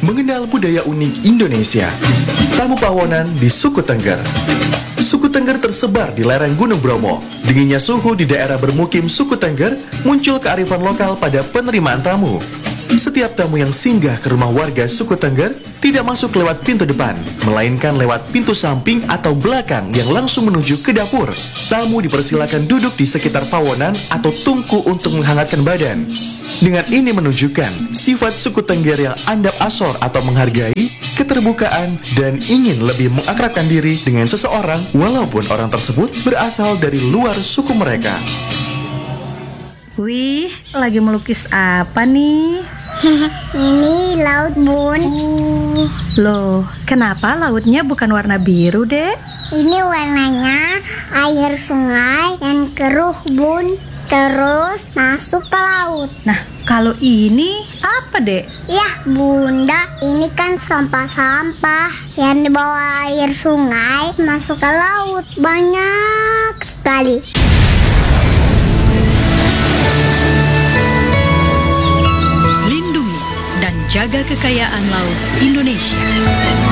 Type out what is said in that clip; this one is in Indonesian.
mengenal budaya unik Indonesia. Tamu Pawonan di Suku Tengger. Suku Tengger tersebar di lereng Gunung Bromo. Dinginnya suhu di daerah bermukim suku Tengger muncul kearifan lokal pada penerimaan tamu. Setiap tamu yang singgah ke rumah warga suku Tengger tidak masuk lewat pintu depan, melainkan lewat pintu samping atau belakang yang langsung menuju ke dapur. Tamu dipersilakan duduk di sekitar pawonan atau tungku untuk menghangatkan badan. Dengan ini menunjukkan sifat suku Tengger yang andap asor atau menghargai, keterbukaan, dan ingin lebih mengakrabkan diri dengan seseorang walaupun orang tersebut berasal dari luar suku mereka. Wih, lagi melukis apa nih? Ini laut, Bun. Loh, kenapa lautnya bukan warna biru, Dek? Ini warnanya air sungai dan keruh, Bun. Terus masuk ke laut. Nah, kalau ini apa, Dek? Yah, Bunda, ini kan sampah-sampah yang dibawa air sungai masuk ke laut. Banyak sekali. Lindungi dan jaga kekayaan laut Indonesia.